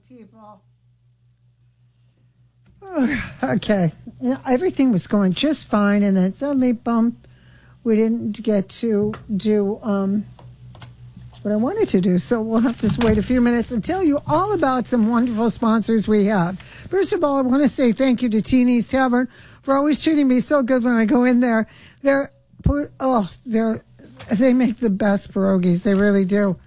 people. Okay. Everything was going just fine, and then suddenly, boom, we didn't get to do what I wanted to do. So we'll have to wait a few minutes and tell you all about some wonderful sponsors we have. First of all, I want to say thank you to Teeny's Tavern for always treating me so good when I go in there. They make the best pierogies. They really do.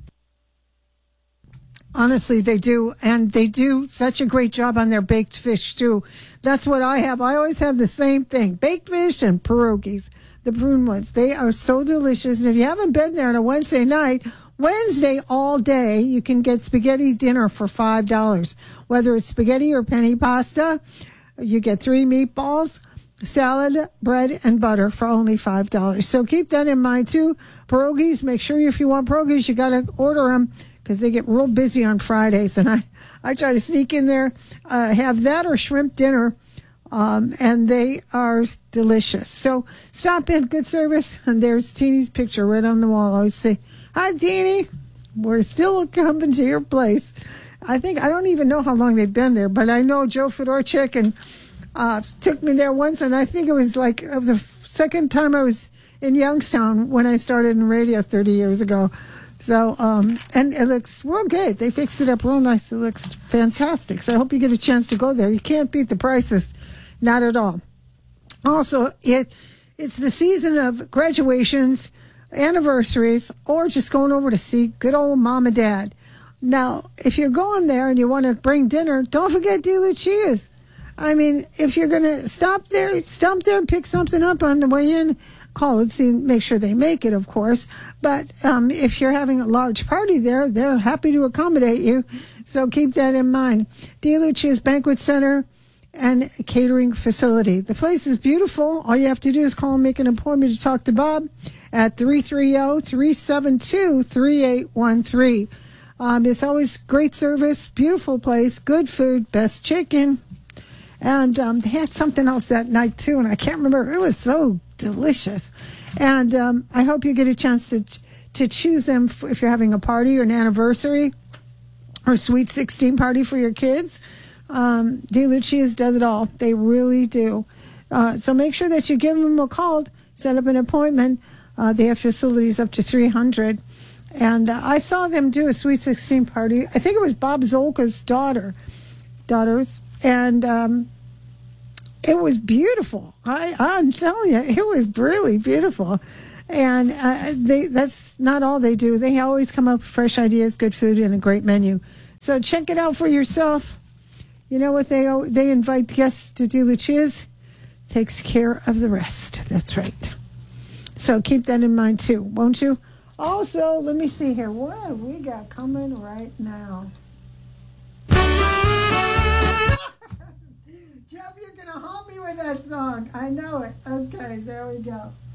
Honestly, they do. And they do such a great job on their baked fish, too. That's what I have. I always have the same thing. Baked fish and pierogies, the prune ones. They are so delicious. And if you haven't been there on a Wednesday night, Wednesday all day, you can get spaghetti dinner for $5. Whether it's spaghetti or penne pasta, you get 3 meatballs, salad, bread, and butter for only $5. So keep that in mind, too. Pierogies, make sure if you want pierogies, you got to order them, because they get real busy on Fridays, and I try to sneak in there, have that or shrimp dinner, and they are delicious. So stop in, good service, and there's Teeny's picture right on the wall. I always say, hi, Teeny. We're still coming to your place. I don't even know how long they've been there, but I know Joe Fedorchik took me there once, and I think it was like the second time I was in Youngstown when I started in radio 30 years ago. So, and it looks real good. They fixed it up real nice. It looks fantastic. So I hope you get a chance to go there. You can't beat the prices. Not at all. Also, it's the season of graduations, anniversaries, or just going over to see good old mom and dad. Now, if you're going there and you want to bring dinner, don't forget DeLucia's. I mean, if you're going to stop there and pick something up on the way in, call and see, make sure they make it, of course. But if you're having a large party there, they're happy to accommodate you. So keep that in mind. DeLucia's Banquet Center and Catering Facility. The place is beautiful. All you have to do is call and make an appointment to talk to Bob at 330-372-3813. It's always great service, beautiful place, good food, best chicken. And they had something else that night, too, and I can't remember. It was so delicious. And I hope you get a chance to choose them if you're having a party or an anniversary or sweet 16 party for your kids. DeLucia's does it all. They really do. So make sure that you give them a call, set up an appointment. They have facilities up to 300. And I saw them do a sweet 16 party. I think it was Bob Zolka's daughters. And it was beautiful. I'm telling you, it was really beautiful. And that's not all they do. They always come up with fresh ideas, good food, and a great menu. So check it out for yourself. You know what? They invite guests to DeLucia's. Takes care of the rest. That's right. So keep that in mind, too, won't you? Also, let me see here. What have we got coming right now? Jeff, you're going to haunt me with that song. I know it. Okay, there we go.